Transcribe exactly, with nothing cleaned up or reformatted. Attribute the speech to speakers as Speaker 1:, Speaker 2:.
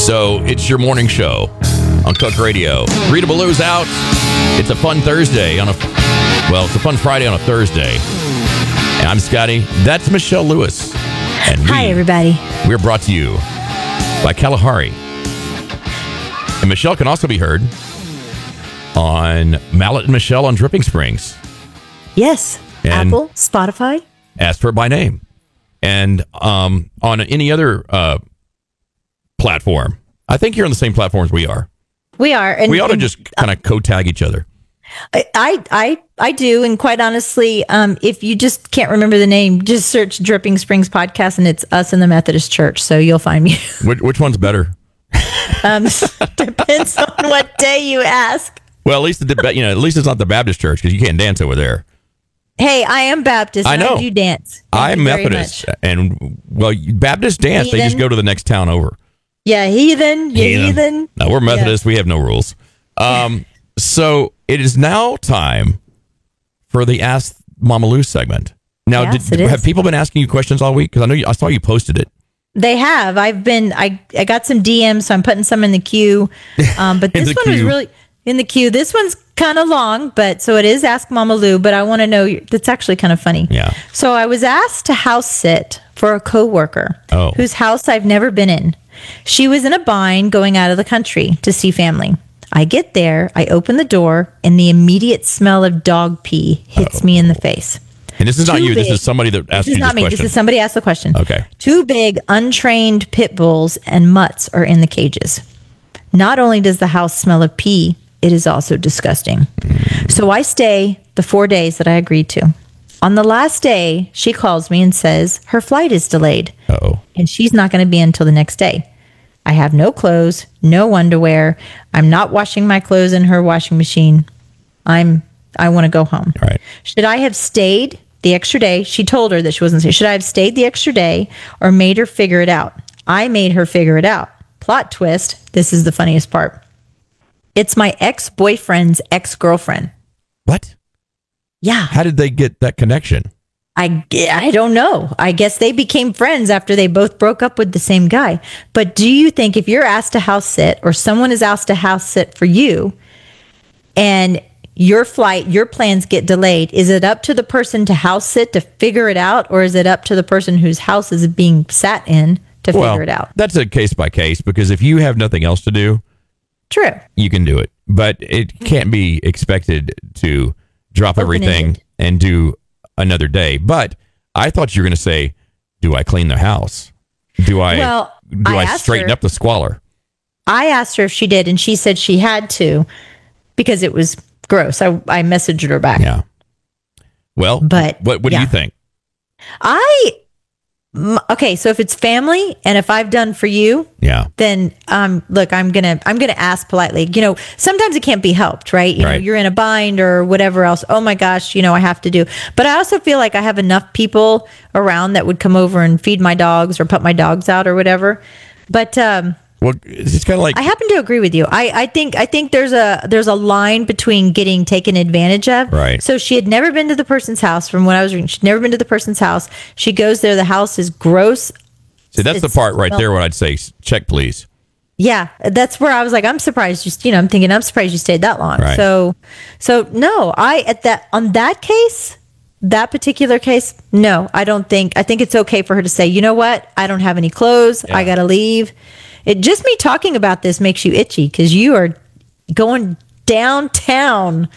Speaker 1: So it's your morning show on Cook Radio. Rita Ballou's out. It's a fun Thursday on a, well, it's a fun Friday on a Thursday. And I'm Scotty. That's Michelle Lewis. And we,
Speaker 2: Hi, everybody.
Speaker 1: We're brought to you by Kalahari. And Michelle can also be heard on Mallet and Michelle on Dripping Springs.
Speaker 2: Yes.
Speaker 1: And
Speaker 2: Apple, Spotify.
Speaker 1: Ask for it by name. And um, on any other uh, platform. I think you're on the same platform as we are.
Speaker 2: We are. And,
Speaker 1: we ought to
Speaker 2: and,
Speaker 1: just kind of co-tag each other.
Speaker 2: I, I, I, I do. And quite honestly, um, if you just can't remember the name, just search Dripping Springs Podcast and it's us in the Methodist Church. So you'll find me.
Speaker 1: Which, which one's better?
Speaker 2: um, depends on what day you ask.
Speaker 1: Well, at least the you know at least it's not the Baptist church because you can't dance over there.
Speaker 2: Hey, I am Baptist.
Speaker 1: I know.
Speaker 2: I do dance. Thank
Speaker 1: I'm
Speaker 2: you very
Speaker 1: Methodist,
Speaker 2: much.
Speaker 1: and well, Baptists dance.
Speaker 2: Heathen.
Speaker 1: They just go to the next town over.
Speaker 2: Yeah, heathen. Yeah, heathen. heathen.
Speaker 1: No, we're Methodists. Yeah. We have no rules. Um, so it is now time for the Ask Mama Lou segment. Now,
Speaker 2: yes,
Speaker 1: did, have people been asking you questions all week? Because I know you, I saw you posted it.
Speaker 2: They have. I've been. I I got some D Ms, so I'm putting some in the queue. Um, but this one
Speaker 1: queue.
Speaker 2: was really in the queue. This one's kind of long, but so it is Ask Mama Lou. But I want to know. That's actually kind of funny.
Speaker 1: Yeah.
Speaker 2: So I was asked to house sit for a coworker
Speaker 1: oh.
Speaker 2: whose house I've never been in. She was in a bind going out of the country to see family. I get there, I open the door, and the immediate smell of dog pee hits Uh-oh. me in the face.
Speaker 1: And this is
Speaker 2: Too
Speaker 1: not you.
Speaker 2: big.
Speaker 1: This is somebody that asked
Speaker 2: this
Speaker 1: you
Speaker 2: is not
Speaker 1: this
Speaker 2: me.
Speaker 1: question.
Speaker 2: This is somebody asked the question.
Speaker 1: Okay.
Speaker 2: Two big, untrained pit bulls and mutts are in the cages. Not only does the house smell of pee, it is also disgusting. Mm. So I stay the four days that I agreed to. On the last day, she calls me and says her flight is delayed.
Speaker 1: Uh-oh.
Speaker 2: And she's not going to be in until the next day. I have no clothes, no underwear. I'm not washing my clothes in her washing machine. I'm I want to go home.
Speaker 1: Right.
Speaker 2: Should I have stayed the extra day? She told her that she wasn't staying. Should I have stayed the extra day or made her figure it out? I made her figure it out. Plot twist. This is the funniest part. It's my ex-boyfriend's ex-girlfriend.
Speaker 1: What?
Speaker 2: Yeah.
Speaker 1: How did they get that connection?
Speaker 2: I, I don't know. I guess they became friends after they both broke up with the same guy. But do you think if you're asked to house sit or someone is asked to house sit for you and your flight, your plans get delayed, is it up to the person to house sit to figure it out, or is it up to the person whose house is being sat in to
Speaker 1: well,
Speaker 2: figure it out?
Speaker 1: That's a case by case, because if you have nothing else to do,
Speaker 2: true,
Speaker 1: you can do it. But it can't be expected to drop
Speaker 2: Open-ended.
Speaker 1: everything and do another day. But I thought you were going to say, do I clean the house? Do I,
Speaker 2: well,
Speaker 1: do
Speaker 2: I,
Speaker 1: I
Speaker 2: asked
Speaker 1: straighten
Speaker 2: her,
Speaker 1: up the squalor?
Speaker 2: I asked her if she did, and she said she had to because it was gross. I, I messaged her back.
Speaker 1: Yeah. Well,
Speaker 2: but
Speaker 1: what, what
Speaker 2: yeah.
Speaker 1: do you think?
Speaker 2: I, okay, so if it's family and if I've done for you,
Speaker 1: yeah,
Speaker 2: then um, look, I'm gonna I'm gonna ask politely. You know, sometimes it can't be helped, right? You
Speaker 1: right.
Speaker 2: know, you're in a bind or whatever else. Oh my gosh, you know, I have to do. But I also feel like I have enough people around that would come over and feed my dogs or put my dogs out or whatever. But um,
Speaker 1: well, it's kind of like
Speaker 2: I happen to agree with you. I, I think I think there's a there's a line between getting taken advantage of.
Speaker 1: Right.
Speaker 2: So she had never been to the person's house from when I was reading. She'd never been to the person's house. She goes there. The house is gross.
Speaker 1: See, that's
Speaker 2: It's-
Speaker 1: the part right
Speaker 2: well,
Speaker 1: there where I'd say, check, please.
Speaker 2: Yeah, that's where I was like, I'm surprised. You, you know, I'm thinking, I'm surprised you stayed that long.
Speaker 1: Right.
Speaker 2: So, so no, I at that on that case, that particular case, no, I don't think. I think it's okay for her to say, you know what, I don't have any clothes.
Speaker 1: Yeah.
Speaker 2: I got to leave. It just me talking about this makes you itchy because you are going downtown